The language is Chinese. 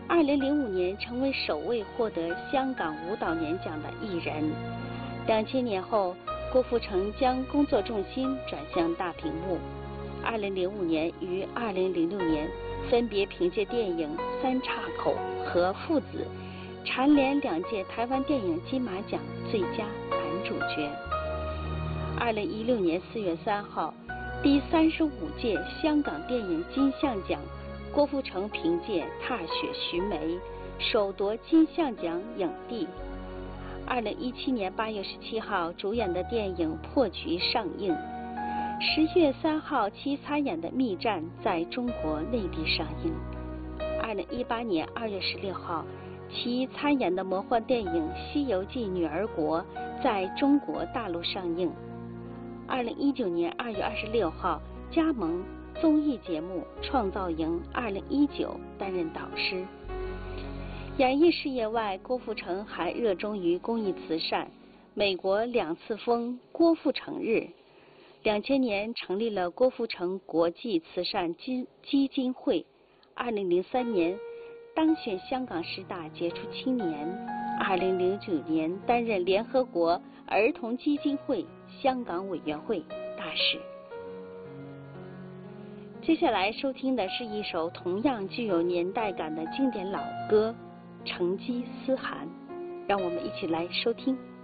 2005年成为首位获得香港舞蹈年奖的艺人。2000年后，郭富城将工作重心转向大屏幕。2005年与2006年分别凭借电影《三岔口》和《父子》蝉联2届台湾电影金马奖最佳男主角。2016年4月3号，第35届香港电影金像奖，郭富城凭借《踏雪寻梅》首夺金像奖影帝。2017年8月17号主演的电影《破局》上映。10月3号，其参演的《密战》在中国内地上映。2018年2月16号，其参演的魔幻电影《西游记女儿国》在中国大陆上映。2019年2月26号，加盟综艺节目《创造营2019》担任导师。演艺事业外，郭富城还热衷于公益慈善。美国2次封郭富城日。2000年成立了郭富城国际慈善基金会。2003年当选香港10大杰出青年。2009年担任联合国儿童基金会香港委员会大使。接下来收听的是一首同样具有年代感的经典老歌《成吉思汗》，让我们一起来收听。